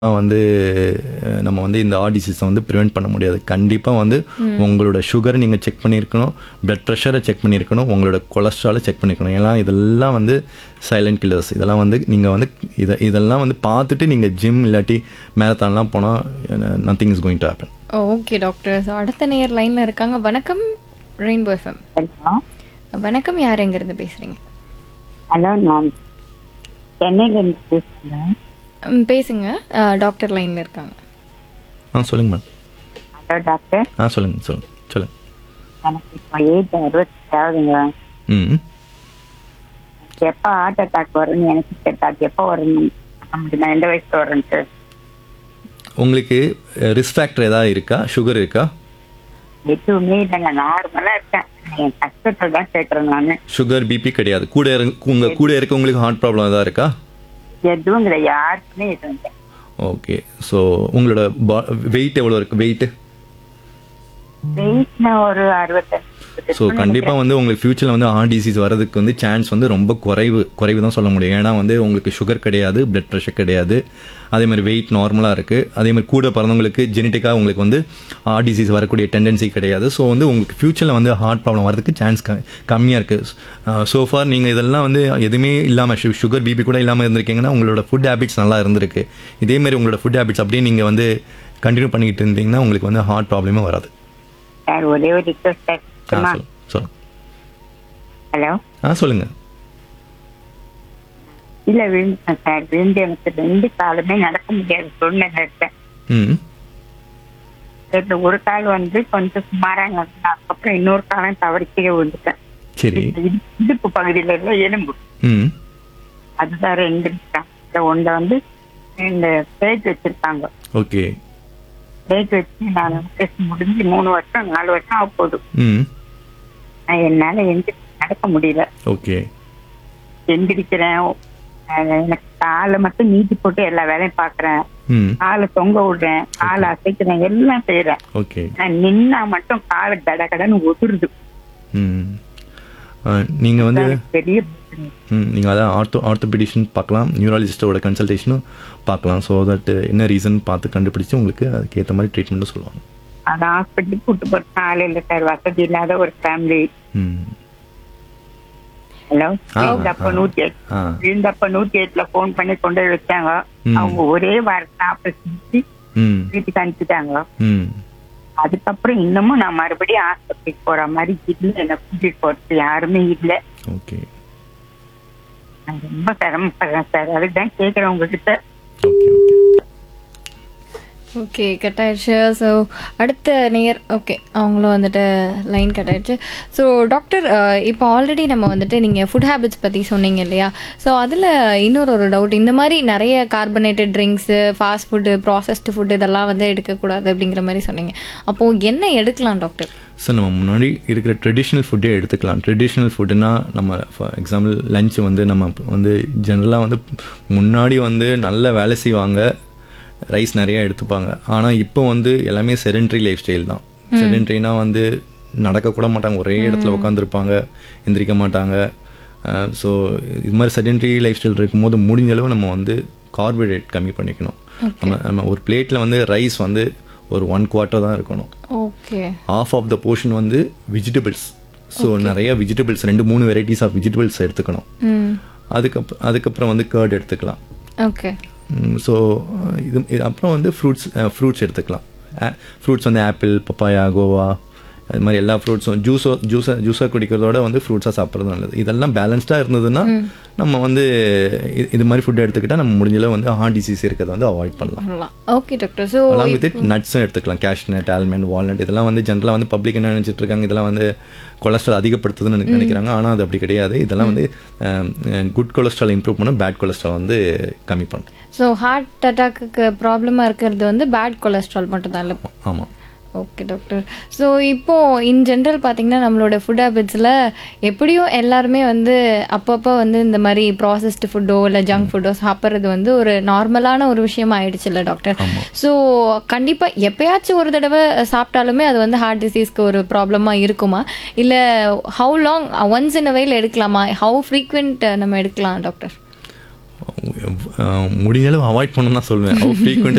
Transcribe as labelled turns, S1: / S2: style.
S1: வந்து நம்ம வந்து இந்த ஹார்ட் டிசீஸை வந்து ப்ரிவெண்ட் பண்ண முடியாது. கண்டிப்பாக வந்து உங்களோட சுகரை நீங்கள் செக் பண்ணியிருக்கணும், பிளட் ப்ரெஷரை செக் பண்ணியிருக்கணும், உங்களோட கொலஸ்ட்ராலை செக் பண்ணியிருக்கணும். ஏன்னா இதெல்லாம் வந்து சைலண்ட் கில்லர்ஸ். இதெல்லாம் வந்து நீங்கள் வந்து இதெல்லாம் வந்து பார்த்துட்டு நீங்கள் ஜிம் இல்லாட்டி மேரத்தான்லாம் போனால் nothing is going to happen.
S2: Okay doctor. So அடுத்த நேயர் லைனில் இருக்காங்க. வணக்கம் ரெயின்போ எஃப்எம். வணக்கம், யார் எங்கேருந்து பேசுகிறீங்க?
S3: ஹலோ, நான் சென்னையிலேருந்து பேசுகிறேன்.
S2: பேசுங்க. டாக்டர் லைனில் இருக்காங்க.
S1: சொல்லுங்க மேம்.
S3: Hello doctor.
S1: சொல்லுங்க.
S3: எனக்கு இப்போ ஏஜ் 60 ஆகுதுங்க.
S1: ம்
S3: எப்போ ஹார்ட் அட்டாக் வரும்னு எனக்கு தெரியல. எப்போ வரும்னு நான் எந்த வயசுல வரேன் சார்?
S1: உங்களுக்கு ரிஸ்க் ஃபேக்டர் ஏதாவது இருக்கா? சுகர் இருக்கா?
S3: எதுவுமே இல்லைங்க, நார்மலாக இருக்கேன். என் கஷ்டத்தை தான் கேட்குறேன் நான்.
S1: சுகர் பிபி கிடையாது. உங்கள் கூட இருக்கவங்களுக்கு ஹார்ட் ப்ராப்ளம் ஏதாவது இருக்கா?
S3: எதுவும் இல்லை, யாருக்குமே எதுவும் இல்லை.
S1: ஓகே. ஸோ உங்களோட வெயிட் எவ்வளோ இருக்குது?
S3: வெயிட்னா ஒரு 65.
S1: ஸோ கண்டிப்பாக வந்து உங்களுக்கு ஃப்யூச்சரில் வந்து ஹார்ட் டிசீஸ் வரதுக்கு வந்து சான்ஸ் வந்து ரொம்ப குறைவு தான் சொல்ல முடியும். ஏன்னா வந்து உங்களுக்கு சுகர் கிடையாது, பிளட் ப்ரெஷர் கிடையாது, அதேமாதிரி வெயிட் நார்மலாக இருக்குது, அதேமாதிரி கூட பிறந்தவங்களுக்கு ஜெனட்டிக்காக உங்களுக்கு வந்து ஹார்ட் டிசீஸ் வரக்கூடிய டெண்டன்சி கிடையாது. ஸோ வந்து உங்களுக்கு ஃப்யூச்சரில் வந்து ஹார்ட் ப்ராப்ளம் வரதுக்கு சான்ஸ் கம்மியாக இருக்குது. ஸோஃபார் நீங்கள் இதெல்லாம் வந்து எதுவுமே இல்லாமல் சுகர் பிபி கூட இல்லாமல் இருந்திருக்கீங்கன்னா உங்களோட ஃபுட் ஹேபிட்ஸ் நல்லா இருந்திருக்கு. இதேமாதிரி உங்களோட ஃபுட் ஹேபிட்ஸ் அப்படியே நீங்கள் வந்து கண்டினியூ பண்ணிக்கிட்டு இருந்தீங்கன்னா உங்களுக்கு வந்து ஹார்ட் ப்ராப்ளமே வராது.
S3: சார் ஒரே ஒரு ரிக்வெஸ்ட் சார். ஹலோ.
S1: சொல்லுங்க.
S3: இல்ல விழுந்தேன் சார். விழுந்து எனக்கு 2 காலுமே நடக்க முடியாது சூழ்நிலை இருக்கேன். ஒரு கால் வந்து கொஞ்சம் சுமாராங்க, அதுக்கப்புறம் இன்னொரு காலம் தவறி கீழே விழுந்துட்டேன்.
S1: சரி.
S3: இடுப்பு பகுதியில உள்ள எலும்பு அதுதான் 2 இருக்காங்க. ஒன்றை வந்து இந்த பேஜ் வச்சிருக்காங்க.
S1: ஓகே.
S3: பேஜ் வச்சு நான் முடிஞ்சு 3 வருஷம் 4 வருஷம் ஆக போதும். என்னால நடக்க முடியல.
S1: ஓகே.
S3: எந்திரிக்கிறேன், எனக்கு காலை மட்டும் நீட்டி போட்டு எல்லா வேலையும் பாக்குறேன், காலை தொங்க விடுறேன், காலை அசைக்கிறேன், எல்லாம் செய்யறேன்.
S1: ஓகே.
S3: நின்னா மட்டும் காலை கடகடன்னு ஒதுருது.
S1: நீங்க வந்து
S3: பெரிய
S1: நீங்க அதான் ஆர்த்தோபெடிஷன் பார்க்கலாம், நியூராலஜிஸ்டோட கன்சல்டேஷனும் பார்க்கலாம். ஸோ தட் என்ன ரீசன் பார்த்து கண்டுபிடிச்சு உங்களுக்கு அதுக்கேற்ற மாதிரி ட்ரீட்மெண்ட்டும் சொல்லுவாங்க.
S3: அது ஹாஸ்பிட்டலுக்கு கூட்டு போற ஆள் இல்லை சார், வசதி இல்லாத ஒரு ஃபேமிலி. ஹலோ. விழுந்தப்ப 108 போன் பண்ணி கொண்டு போய் வச்சாங்க. அவங்க ஒரே வாரத்தை ஆபரேஷன் வீட்டுக்கு அனுப்பிட்டாங்க. அதுக்கப்புறம் இன்னமும் நான் மறுபடியும் ஆஸ்பத்திரிக்கு போற மாதிரி இல்லை, என்ன கூட்டிட்டு போறது யாருமே இல்லை.
S1: ஓகே.
S3: நான் ரொம்ப சிரமப்படுறேன் சார், அதுதான் கேட்கிறேன் உங்ககிட்ட.
S2: ஓகே, கட் ஆயிடுச்சு. ஸோ அடுத்த நேயர். ஓகே, அவங்களும் வந்துட்டு லைன் கட் ஆயிடுச்சு. ஸோ டாக்டர், இப்போ ஆல்ரெடி நம்ம வந்துட்டு நீங்கள் ஃபுட் ஹேபிட்ஸ் பற்றி சொன்னீங்க இல்லையா? ஸோ அதில் இன்னொரு டவுட். இந்த மாதிரி நிறைய carbonated drinks, fast food, processed food இதெல்லாம் வந்து எடுக்கக்கூடாது அப்படிங்கிற மாதிரி சொன்னீங்க. அப்போது என்ன எடுக்கலாம் டாக்டர்?
S1: சார், நம்ம முன்னாடி இருக்கிற ட்ரெடிஷ்னல் ஃபுட்டே எடுத்துக்கலாம். ட்ரெடிஷ்னல் ஃபுட்டுனா நம்ம ஃபார் எக்ஸாம்பிள் லஞ்சு வந்து நம்ம வந்து ஜென்ரலாக வந்து முன்னாடி வந்து நல்ல வேலை செய்வாங்க, ரைஸ் நிறையா எடுத்துப்பாங்க. ஆனால் இப்போ வந்து எல்லாமே செடென்ட்ரி லைஃப் ஸ்டைல் தான். செடென்ட்ரினா வந்து நடக்கக்கூட மாட்டாங்க, ஒரே இடத்துல உட்காந்துருப்பாங்க, எந்திரிக்க மாட்டாங்க. ஸோ இது மாதிரி செடென்ட்ரி லைஃப் ஸ்டைல் இருக்கும்போது முடிஞ்ச அளவு நம்ம வந்து கார்போஹைட்ரேட் கம்மி பண்ணிக்கணும். நம்ம ஒரு பிளேட்டில் வந்து ரைஸ் வந்து ஒரு 1/4 தான் இருக்கணும்.
S2: Okay.
S1: half of the portion வந்து வெஜிடபிள்ஸ். ஸோ நிறைய வெஜிடபிள்ஸ் 2-3 வெரைட்டிஸ் ஆஃப் வெஜிடபிள்ஸ் எடுத்துக்கணும். அதுக்கப்புறம் வந்து கர்ட் எடுத்துக்கலாம்.
S2: ஓகே.
S1: ஸோ இது அப்புறம் வந்து ஃப்ரூட்ஸ் எடுத்துக்கலாம். ஃப்ரூட்ஸ் வந்து ஆப்பிள், பப்பாயா, கோவா, அது மாதிரி எல்லா ஃப்ரூட்ஸும் ஜூஸாக குடிக்கிறதோட வந்து ஃப்ரூட்ஸாக சாப்பிட்றது நல்லது. இதெல்லாம் பேலன்ஸ்டாக இருந்ததுன்னா நம்ம வந்து இது மாதிரி ஃபுட் எடுத்துக்கிட்டால் நம்ம முடிஞ்சளவு வந்து ஹார்ட் டிசீஸ் இருக்கிறத வந்து அவாய்ட் பண்ணலாம்.
S2: Okay doctor. So
S1: along with நட்ஸும் எடுத்துக்கலாம். கேஷ்நட், ஆல்மண்ட், வால்நட் இதெல்லாம் வந்து ஜென்ரலாக வந்து பப்ளிக் என்ன நினச்சிட்டு இருக்காங்க, இதெல்லாம் வந்து கொலஸ்ட்ரால் அதிகப்படுத்துதுன்னு நினைக்கிறாங்க. ஆனால் அது அப்படி கிடையாது. இதெல்லாம் வந்து குட் கொலஸ்ட்ரால் இம்ப்ரூவ் பண்ணும், பேட் கொலஸ்ட்ரால் வந்து கம்மி பண்ணும்.
S2: ஸோ ஹார்ட் அட்டாக்கு ப்ராப்ளமாக இருக்கிறது வந்து பேட் கொலஸ்ட்ரால் மட்டும்தான் இல்லை?
S1: ஆமாம்.
S2: Okay doctor. ஸோ இப்போது இன் ஜென்ரல் பார்த்திங்கன்னா நம்மளோட ஃபுட் ஹேபிட்ஸில் எப்படியும் எல்லாருமே வந்து அப்பப்போ வந்து இந்த மாதிரி ப்ராசஸ்டு ஃபுட்டோ இல்லை ஜங்க் ஃபுட்டோ சாப்பிட்றது வந்து ஒரு நார்மலான ஒரு விஷயம் ஆயிடுச்சு இல்லை டாக்டர்? ஸோ கண்டிப்பாக எப்பயாச்சும் ஒரு தடவை சாப்பிட்டாலுமே அது வந்து ஹார்ட் டிசீஸ்க்கு ஒரு ப்ராப்ளமாக இருக்குமா? இல்லை how long once in a while எடுக்கலாமா? ஹவு ஃப்ரீக்வெண்ட் நம்ம எடுக்கலாம் டாக்டர்?
S1: முடிஞ்சளவு அவாய்ட் பண்ணணும் தான் சொல்லுவேன். How frequent